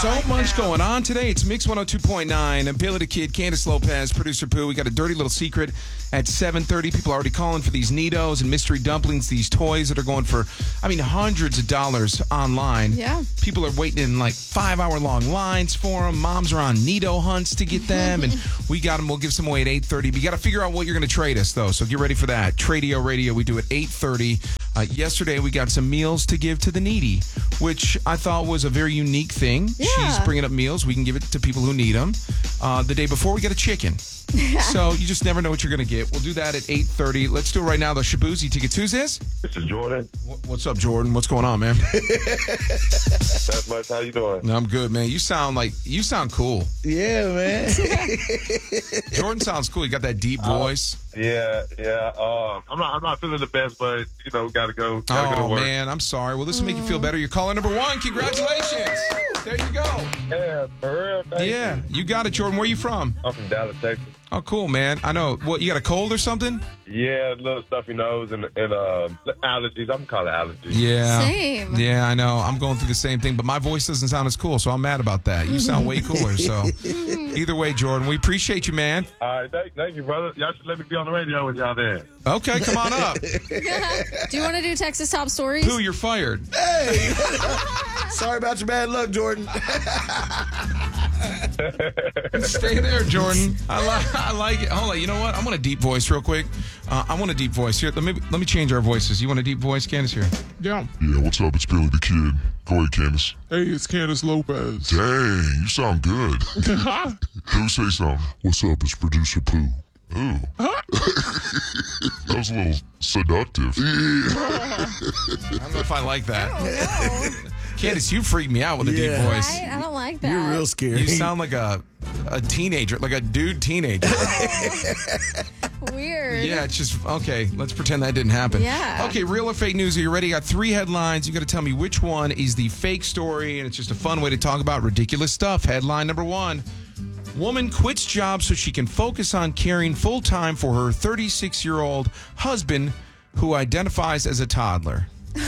So much going on today. It's Mix 102.9. I'm Billy the Kid, Candace Lopez, producer Pooh. We got a dirty little secret at 7:30. People are already calling for these Nitos and mystery dumplings, these toys that are going for, hundreds of dollars online. Yeah. People are waiting in like 5-hour-long lines for them. Moms are on Nito hunts to get them, and we got them. We'll give some away at 8:30. But you got to figure out what you're going to trade us, though. So get ready for that. Tradio Radio, we do at 8:30. Yesterday, we got some meals to give to the needy, which I thought was a very unique thing. Yeah. She's bringing up meals. We can give it to people who need them. The day before, we got a chicken. So you just never know what you're going to get. We'll do that at 8:30. Let's do it right now. The Shabuzi Ticket Tuesdays. This is Jordan. What's up, Jordan? What's going on, man? That's much. How you doing? No, I'm good, man. You sound cool. Yeah, man. Jordan sounds cool. You got that deep voice. Yeah. I'm not feeling the best, but gotta go. Gotta go to work. Man, I'm sorry. Well, this will make you feel better. You're caller number 1. Congratulations. There you go. Yeah, for real. Thank You got it, Jordan. Where are you from? I'm from Dallas, Texas. Oh, cool, man. I know. What, you got a cold or something? Yeah, little stuffy nose and allergies. I'm calling it allergies. Yeah. Same. Yeah, I know. I'm going through the same thing, but my voice doesn't sound as cool, so I'm mad about that. You sound way cooler, so either way, Jordan, we appreciate you, man. All right, thank you, brother. Y'all should let me be on the radio with y'all there. Okay, come on up. Do you want to do Texas Top Stories? Pooh, you're fired. Hey. Sorry about your bad luck, Jordan. Stay there, Jordan. I like it. Hold on. You know what? I want a deep voice real quick. I want a deep voice. Here, let me change our voices. You want a deep voice, Candace? Here. Yeah. Yeah, what's up? It's Billy the Kid. Go ahead, Candace. Hey, it's Candace Lopez. Dang, you sound good. Pooh, say something. What's up? It's producer Pooh. Ooh. That was a little seductive. I don't know if I like that. Candace, you freaked me out with a deep voice. I don't like that. You're real scary. You sound like a teenager, like a dude teenager. Weird. Yeah, it's just, okay, let's pretend that didn't happen. Yeah. Okay, real or fake news. Are you ready? Got 3 headlines. You got to tell me which one is the fake story, and it's just a fun way to talk about ridiculous stuff. Headline number 1. Woman quits job so she can focus on caring full-time for her 36-year-old husband who identifies as a toddler.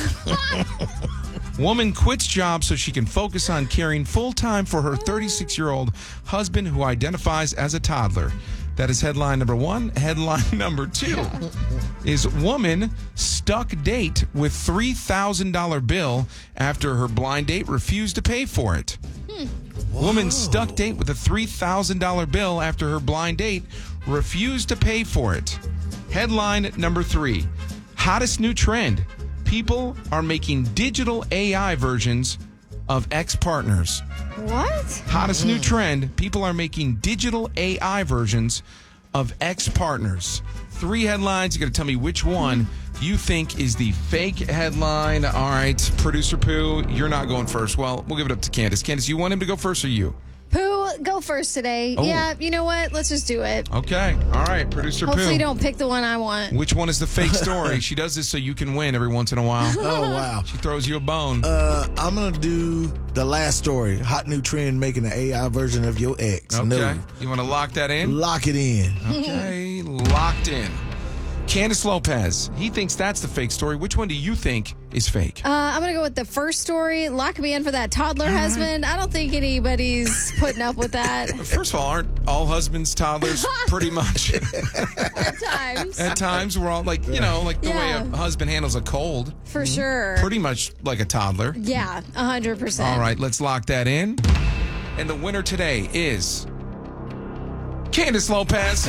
Woman quits job so she can focus on caring full-time for her 36-year-old husband who identifies as a toddler. That is headline number 1. Headline number 2 is woman stuck date with $3,000 bill after her blind date refused to pay for it. Woman stuck date with a $3,000 bill after her blind date refused to pay for it. Headline number 3. Hottest new trend. People are making digital AI versions of ex-partners. What? Hottest new trend. People are making digital AI versions of ex-partners. 3 headlines. You got to tell me which one you think is the fake headline. All right, producer Pooh, you're not going first. Well, we'll give it up to Candace. Candace, you want him to go first or you? Pooh, go first today. Oh. Yeah, you know what? Let's just do it. Okay. All right, producer Hopefully Pooh. don't pick the one I want. Which one is the fake story? She does this so you can win every once in a while. Oh, wow. She throws you a bone. I'm going to do the last story. Hot new trend making an AI version of your ex. Okay. No. You want to lock that in? Lock it in. Okay, locked in. Candace Lopez, he thinks that's the fake story. Which one do you think is fake? I'm going to go with the first story. Lock me in for that toddler husband. I don't think anybody's putting up with that. First of all, aren't all husbands toddlers pretty much? At times. At times, we're all like, like the way Yeah. a husband handles a cold. For sure. Pretty much like a toddler. Yeah, 100%. All right, let's lock that in. And the winner today is Candace Lopez.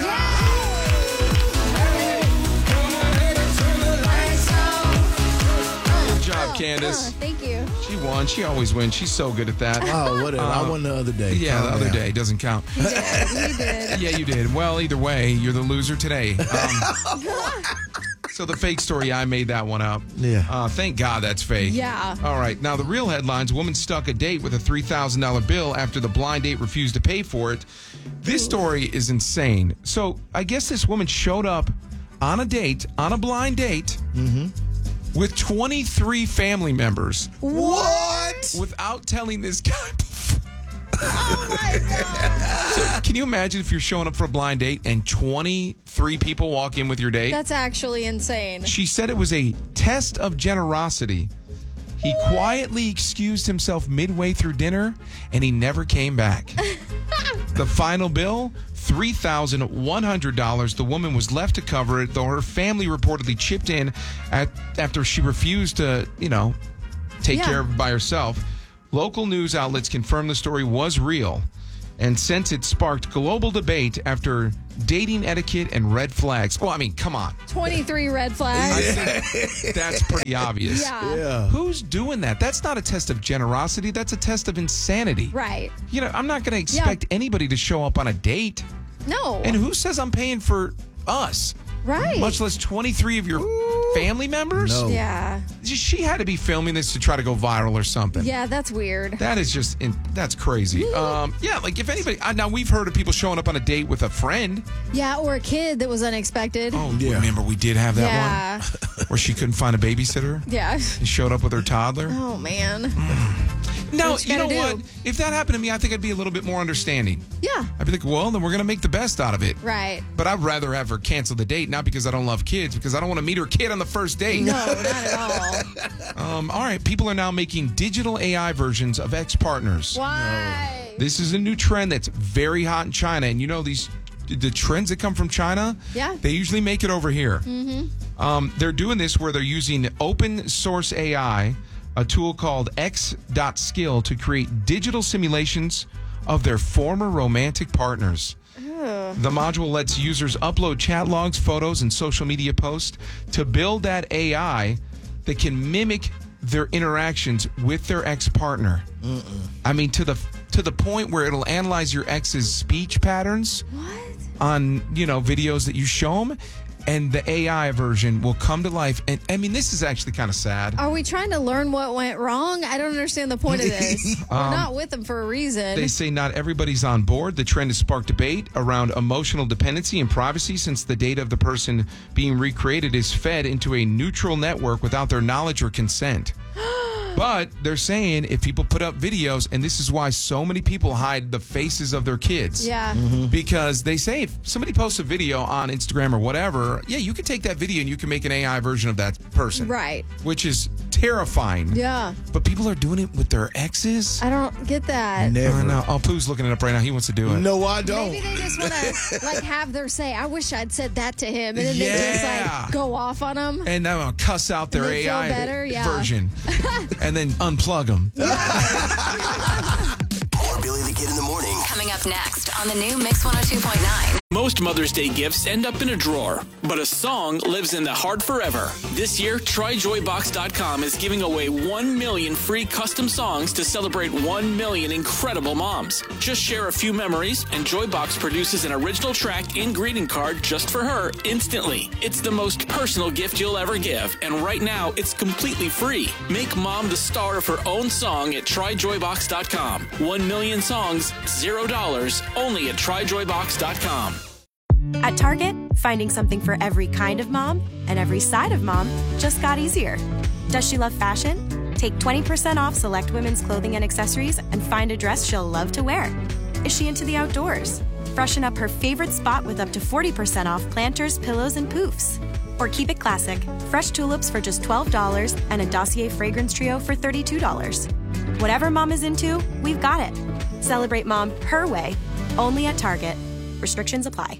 Good job, Candace. Thank you. She won. She always wins. She's so good at that. Oh, whatever. I won the other day. Yeah, Calm the other down. day doesn't count. You did. Yeah, you did. Well, either way, you're the loser today. So the fake story, I made that one up. Yeah. Thank God that's fake. Yeah. All right. Now, the real headlines, woman stuck a date with a $3,000 bill after the blind date refused to pay for it. This story is insane. So I guess this woman showed up on a date, on a blind date, with 23 family members. What? Without telling this guy before. Oh, my God. Can you imagine if you're showing up for a blind date and 23 people walk in with your date? That's actually insane. She said it was a test of generosity. He quietly excused himself midway through dinner, and he never came back. The final bill, $3,100. The woman was left to cover it, though her family reportedly chipped in after she refused to, take care of it by herself. Local news outlets confirmed the story was real, and since it sparked global debate after dating etiquette and red flags. Well, I mean, come on. 23 red flags. I think that's pretty obvious. Yeah. Who's doing that? That's not a test of generosity. That's a test of insanity. Right. I'm not going to expect anybody to show up on a date. No. And who says I'm paying for us? Right. Much less 23 of your family members? No. Yeah. She had to be filming this to try to go viral or something. Yeah, that's weird. That is just, that's crazy. Like if anybody, now we've heard of people showing up on a date with a friend. Yeah, or a kid that was unexpected. Oh, remember we did have that yeah. one? Where she couldn't find a babysitter? Yeah. And showed up with her toddler? Oh, man. No, you know do? what? If that happened to me, I think I'd be a little bit more understanding. Yeah. I'd be like, well, then we're going to make the best out of it. Right. But I'd rather have her cancel the date, not because I don't love kids, because I don't want to meet her kid on the first date. No, not at all. All right, people are now making digital AI versions of ex-partners. Why? This is a new trend that's very hot in China, and the trends that come from China, they usually make it over here. Mm-hmm. They're doing this where they're using open source AI, a tool called X.Skill, to create digital simulations of their former romantic partners. The module lets users upload chat logs, photos, and social media posts to build that AI that can mimic their interactions with their ex-partner. I mean, to the point where it'll analyze your ex's speech patterns on, videos that you show them, and the AI version will come to life. And I mean, this is actually kind of sad. Are we trying to learn what went wrong? I don't understand the point of this. We're not with them for a reason. They say not everybody's on board. The trend has sparked debate around emotional dependency and privacy, since the data of the person being recreated is fed into a neutral network without their knowledge or consent. But they're saying if people put up videos, and this is why so many people hide the faces of their kids. Yeah. Because they say if somebody posts a video on Instagram or whatever, you can take that video and you can make an AI version of that person. Right. Which is terrifying. Yeah. But people are doing it with their exes? I don't get that. Never. I know. Oh, Pooh's looking it up right now. He wants to do it. No, I don't. Maybe they just want to have their say. I wish I'd said that to him, and then they just go off on him. And I'm gonna cuss out their they feel AI better? Yeah. version, and then unplug them. More Billy the Kid in the Morning. Coming up next on the new Mix 102.9. Most Mother's Day gifts end up in a drawer, but a song lives in the heart forever. This year, TryJoyBox.com is giving away 1 million free custom songs to celebrate 1 million incredible moms. Just share a few memories, and Joybox produces an original track and greeting card just for her instantly. It's the most personal gift you'll ever give, and right now, it's completely free. Make mom the star of her own song at TryJoyBox.com. 1 million songs, $0, only at TryJoyBox.com. At Target, finding something for every kind of mom and every side of mom just got easier. Does she love fashion? Take 20% off select women's clothing and accessories and find a dress she'll love to wear. Is she into the outdoors? Freshen up her favorite spot with up to 40% off planters, pillows, and poofs. Or keep it classic, fresh tulips for just $12 and a Dossier fragrance trio for $32. Whatever mom is into, we've got it. Celebrate mom her way, only at Target. Restrictions apply.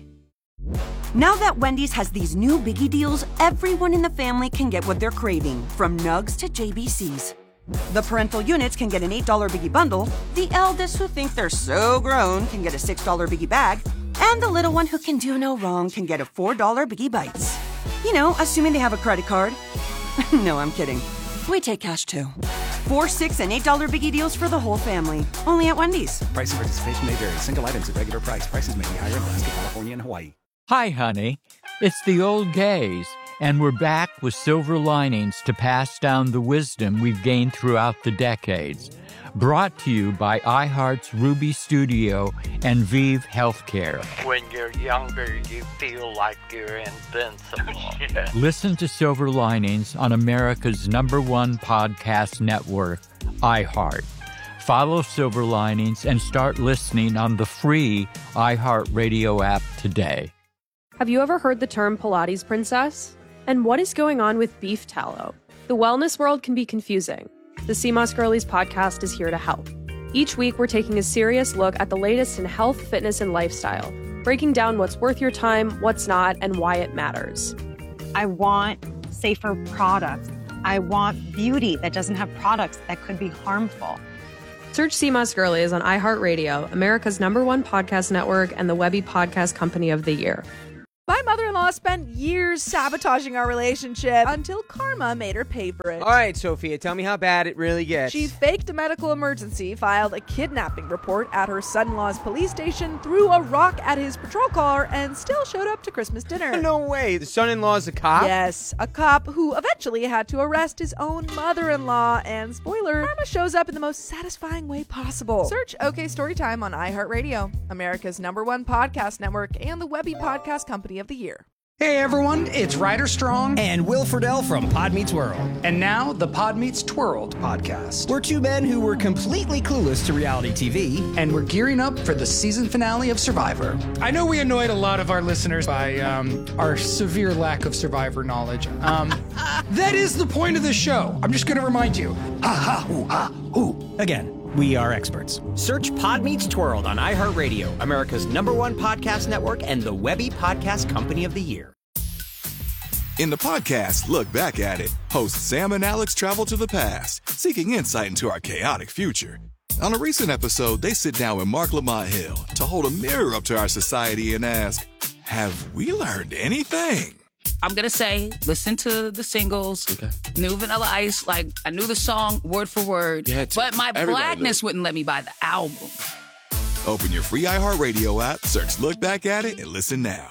Now that Wendy's has these new biggie deals, everyone in the family can get what they're craving, from nugs to JBCs. The parental units can get an $8 biggie bundle, the eldest who think they're so grown can get a $6 biggie bag, and the little one who can do no wrong can get a $4 biggie bites. You know, assuming they have a credit card. No, I'm kidding. We take cash too. 4, 6, and $8 biggie deals for the whole family. Only at Wendy's. Price and participation may vary. Single items at regular price. Prices may be higher in Alaska, California, and Hawaii. Hi, honey. It's the old gays, and we're back with silver linings to pass down the wisdom we've gained throughout the decades. Brought to you by iHeart's Ruby Studio and Vive Healthcare. When you're younger, you feel like you're invincible. Listen to Silver Linings on America's #1 podcast network, iHeart. Follow Silver Linings and start listening on the free iHeartRadio app today. Have you ever heard the term Pilates princess? And what is going on with beef tallow? The wellness world can be confusing. the CMOS Girlies podcast is here to help. Each week, we're taking a serious look at the latest in health, fitness, and lifestyle, breaking down what's worth your time, what's not, and why it matters. I want safer products. I want beauty that doesn't have products that could be harmful. Search CMOS Girlies on iHeartRadio, America's #1 podcast network, and the Webby Podcast Company of the Year. My mother-in-law spent years sabotaging our relationship until karma made her pay for it. All right, Sophia, tell me how bad it really gets. She faked a medical emergency, filed a kidnapping report at her son-in-law's police station, threw a rock at his patrol car, and still showed up to Christmas dinner. No way. The son-in-law's a cop? Yes, a cop who eventually had to arrest his own mother-in-law. And spoiler, karma shows up in the most satisfying way possible. Search OK Storytime on iHeartRadio, America's #1 podcast network, and the Webby Podcast Company of the Year. Hey everyone, it's Ryder Strong and Will Friedle from Pod Meets World. And now, the Pod Meets Twirled podcast. We're two men who were completely clueless to reality TV, and we're gearing up for the season finale of Survivor. I know we annoyed a lot of our listeners by our severe lack of Survivor knowledge. That is the point of the show. I'm just going to remind you. Again. We are experts. Search Pod Meets Twirled on iHeartRadio, America's #1 podcast network, and the Webby Podcast Company of the Year. In the podcast, Look Back at It, hosts Sam and Alex travel to the past, seeking insight into our chaotic future. On a recent episode, they sit down with Mark Lamont Hill to hold a mirror up to our society and ask, have we learned anything? I'm going to say, listen to the singles, New Vanilla Ice, like, I knew the song word for word, but my blackness wouldn't let me buy the album. Open your free iHeartRadio app, search Look Back at It, and listen now.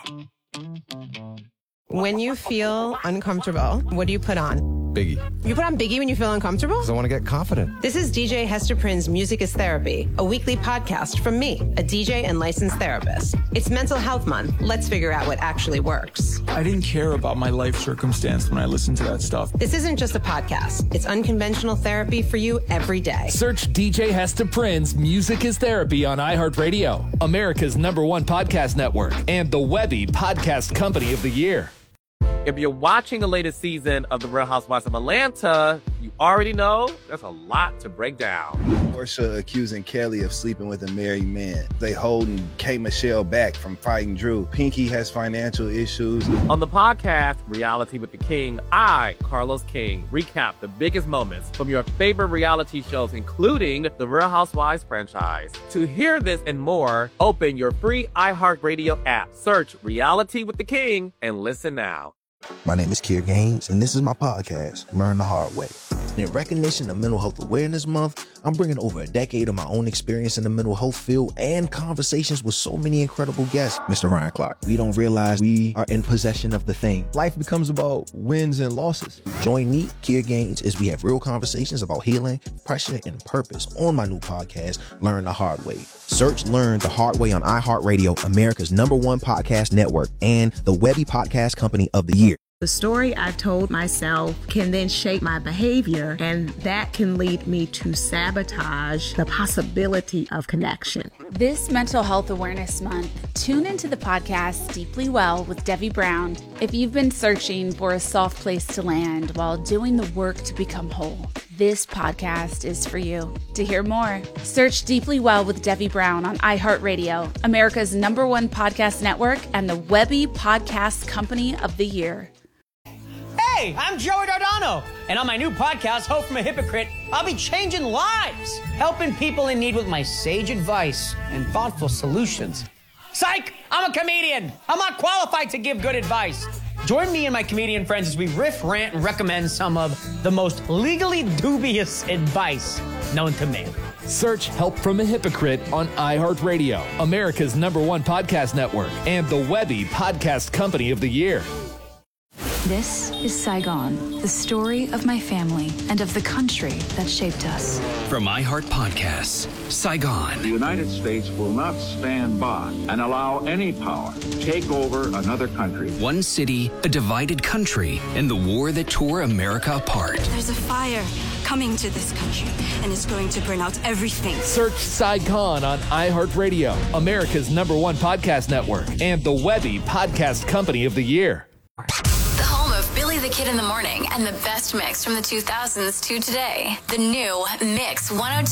When you feel uncomfortable, what do you put on? Biggie. You put on Biggie when you feel uncomfortable? Because I want to get confident. This is DJ Hester Prynne's Music is Therapy, a weekly podcast from me, a DJ and licensed therapist. It's Mental Health Month. Let's figure out what actually works. I didn't care about my life circumstance when I listened to that stuff. This isn't just a podcast. It's unconventional therapy for you every day. Search DJ Hester Prynne's Music is Therapy on iHeartRadio, America's #1 podcast network, and the Webby Podcast Company of the Year. If you're watching the latest season of The Real Housewives of Atlanta, you already know there's a lot to break down. Porsha accusing Kelly of sleeping with a married man. They holding K. Michelle back from fighting Drew. Pinky has financial issues. On the podcast, Reality with the King, I, Carlos King, recap the biggest moments from your favorite reality shows, including the Real Housewives franchise. To hear this and more, open your free iHeartRadio app, search Reality with the King, and listen now. My name is Kier Gaines, and this is my podcast, Learn the Hard Way. In recognition of Mental Health Awareness Month, I'm bringing over a decade of my own experience in the mental health field and conversations with so many incredible guests. Mr. Ryan Clark, we don't realize we are in possession of the thing. Life becomes about wins and losses. Join me, Kier Gaines, as we have real conversations about healing, pressure, and purpose on my new podcast, Learn the Hard Way. Search Learn the Hard Way on iHeartRadio, America's #1 podcast network, and the Webby Podcast Company of the Year. The story I've told myself can then shape my behavior, and that can lead me to sabotage the possibility of connection. This Mental Health Awareness Month, tune into the podcast Deeply Well with Debbie Brown. If you've been searching for a soft place to land while doing the work to become whole, this podcast is for you. To hear more, search Deeply Well with Debbie Brown on iHeartRadio, America's #1 podcast network, and the Webby Podcast Company of the Year. Hey, I'm Joey Dardano, and on my new podcast, Hope from a Hypocrite, I'll be changing lives, helping people in need with my sage advice and thoughtful solutions. Psych! I'm a comedian. I'm not qualified to give good advice. Join me and my comedian friends as we riff, rant, and recommend some of the most legally dubious advice known to man. Search Help from a Hypocrite on iHeartRadio, America's #1 podcast network, and the Webby Podcast Company of the Year. This is Saigon, the story of my family and of the country that shaped us. From iHeart Podcasts, Saigon. The United States will not stand by and allow any power to take over another country. One city, a divided country, and the war that tore America apart. There's a fire coming to this country, and it's going to burn out everything. Search Saigon on iHeartRadio, America's #1 podcast network, and the Webby Podcast Company of the Year. The home of Billy the Kid in the Morning and the best mix from the 2000s to today. The new Mix 102.9